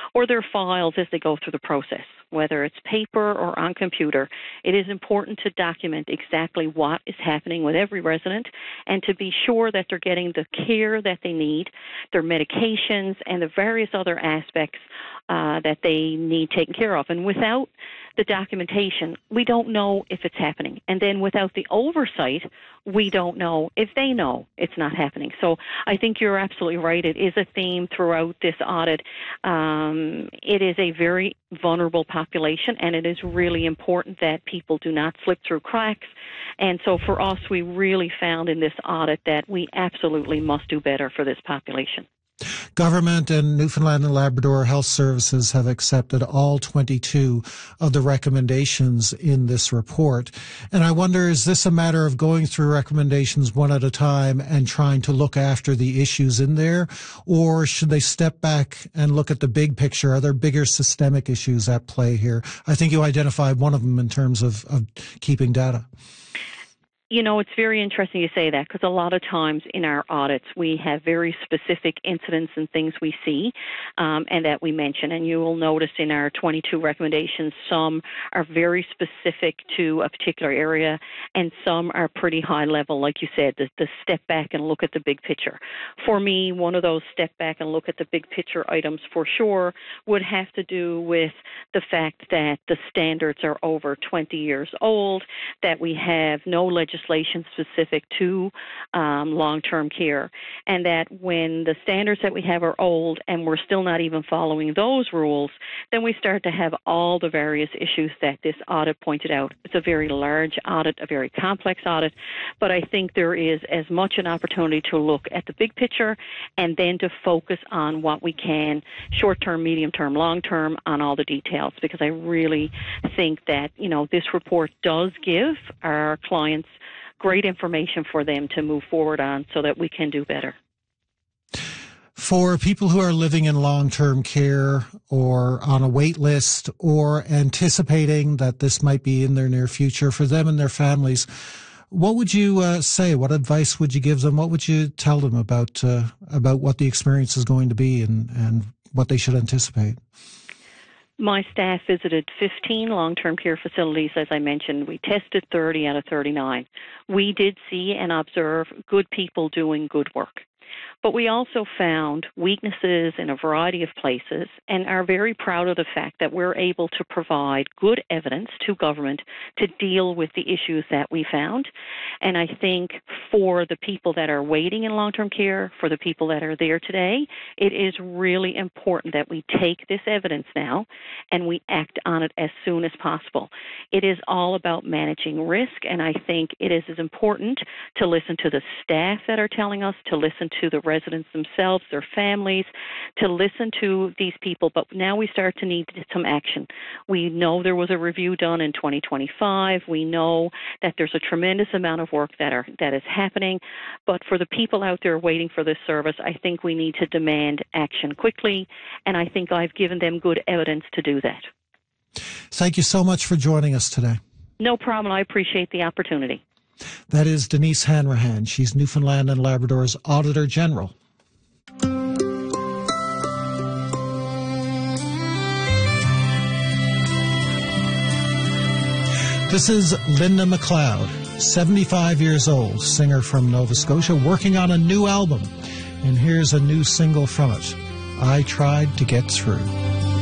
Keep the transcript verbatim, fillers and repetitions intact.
or their files as they go through the process, whether it's paper or on computer. It is important to document exactly what is happening with every resident and to be sure that they're getting the care that they need, their medications, and the various other aspects uh, that they need taken care of. And without the documentation, we don't know if it's happening. And then without the oversight, we don't know if they know it's not happening. So I think you're absolutely right. It is a theme throughout this audit. Um, it is a very vulnerable population, and it is really important that people do not slip through cracks. And so for us, we really found in this audit that we absolutely must do better for this population. Government and Newfoundland and Labrador Health Services have accepted all twenty-two of the recommendations in this report. And I wonder, is this a matter of going through recommendations one at a time and trying to look after the issues in there? Or should they step back and look at the big picture? Are there bigger systemic issues at play here? I think you identified one of them in terms of, of keeping data. You know, it's very interesting you say that, because a lot of times in our audits we have very specific incidents and things we see um, and that we mention. And you will notice in our twenty-two recommendations, some are very specific to a particular area and some are pretty high level, like you said, the, the step back and look at the big picture. For me, one of those step back and look at the big picture items for sure would have to do with the fact that the standards are over twenty years old, that we have no legislation legislation specific to um, long-term care, and that when the standards that we have are old and we're still not even following those rules, then we start to have all the various issues that this audit pointed out. It's a very large audit, a very complex audit, but I think there is as much an opportunity to look at the big picture and then to focus on what we can, short-term, medium-term, long-term, on all the details, because I really think that, you know, this report does give our clients great information for them to move forward on so that we can do better. For people who are living in long-term care or on a wait list or anticipating that this might be in their near future, for them and their families, what would you uh, say? What advice would you give them? What would you tell them about uh, about what the experience is going to be and, and what they should anticipate? My staff visited fifteen long-term care facilities, as I mentioned. We tested thirty out of thirty-nine. We did see and observe good people doing good work. But we also found weaknesses in a variety of places and are very proud of the fact that we're able to provide good evidence to government to deal with the issues that we found. And I think for the people that are waiting in long-term care, for the people that are there today, it is really important that we take this evidence now and we act on it as soon as possible. It is all about managing risk, and I think it is as important to listen to the staff that are telling us, to listen to the residents themselves, their families, to listen to these people. But now we start to need some action. We know there was a review done in twenty twenty-five. We know that there's a tremendous amount of work that are that is happening. But for the people out there waiting for this service, I think we need to demand action quickly, and I think I've given them good evidence to do that. Thank you so much for joining us today. No problem. I appreciate the opportunity. That is Denise Hanrahan. She's Newfoundland and Labrador's Auditor General. This is Linda McLeod, seventy-five years old, singer from Nova Scotia, working on a new album. And here's a new single from it, I Tried to Get Through.